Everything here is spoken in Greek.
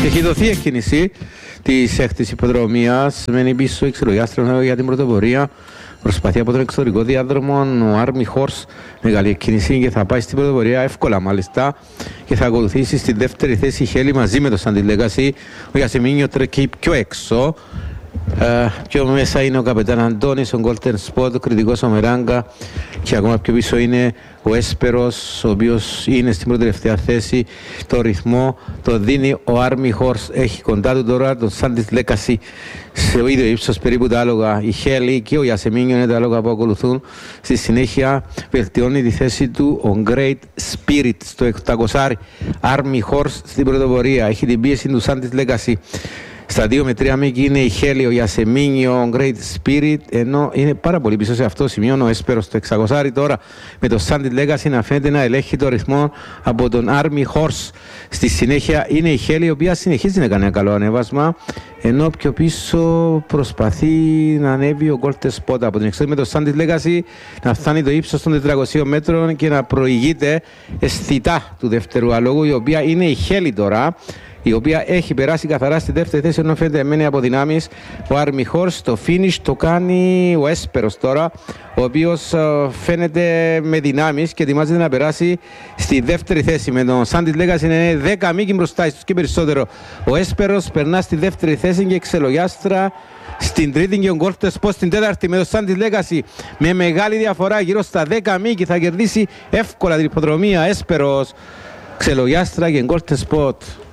Έχει δοθεί εκκίνηση της έκτης υποδρομίας. Μένει πίσω η Ξυλογιάστρα για την πρωτοπορία. Προσπαθεί από τον εξωτερικό διάδρομο ο Army Horse. Μεγάλη εκκίνηση και θα πάει στην πρωτοπορία εύκολα μάλιστα. Και θα ακολουθήσει στη δεύτερη θέση η Χέλη μαζί με το Santis Legacy. Ο Γιασεμίνιο τρέχει πιο έξω. Πιο μέσα είναι ο καπετάν Αντώνης, ο Golden Spot, ο κριτικός ο Μεράγκα και ακόμα πιο πίσω είναι ο Έσπερος, ο οποίος είναι στην πρώτη τελευταία θέση. Το ρυθμό το δίνει ο Army Horse, έχει κοντά του τώρα το Santis Legacy σε ίδιο ύψος περίπου τα άλογα. Η Χέλη και ο Γιασεμίνιο είναι τα άλογα που ακολουθούν. Στη συνέχεια βελτιώνει τη θέση του ο Great Spirit στο 800 Army Horse στην πρωτοπορία. Έχει την πίεση του Santis Legacy. Στα 2 με 3 μήκη είναι η Χέλη, ο Γιασεμίνιο, ο Great Spirit, ενώ είναι πάρα πολύ πίσω σε αυτό το σημείο ο Έσπερος στο 600 τώρα με το Santis Legacy να φαίνεται να ελέγχει το ρυθμό από τον Army Horse. Στη συνέχεια είναι η Χέλη, η οποία συνεχίζει να κάνει ένα καλό ανέβασμα, ενώ πιο πίσω προσπαθεί να ανέβει ο Golden Spot από την εξόδη με το Santis Legacy να φτάνει το ύψος των 400 μέτρων και να προηγείται αισθητά του δεύτερου αλόγου, η οποία είναι η Χέλη τώρα, η οποία έχει περάσει καθαρά στη δεύτερη θέση, ενώ φαίνεται εμένη από δυνάμεις. Ο Army Horse το finish το κάνει ο Έσπερος τώρα, ο οποίος φαίνεται με δυνάμεις και ετοιμάζεται να περάσει στη δεύτερη θέση. Με τον Santis Legacy είναι 10 μήκη μπροστά, ίσως και περισσότερο. Ο Έσπερος περνά στη δεύτερη θέση και η Ξυλογιάστρα στην τρίτη και ο Golden Spot στην τέταρτη με το Santis Legacy με μεγάλη διαφορά γύρω στα 10 μήκη. Θα κερδίσει εύκολα την υποδρομία Έσπερος, Ξυλογιάστρα και Golden Spot.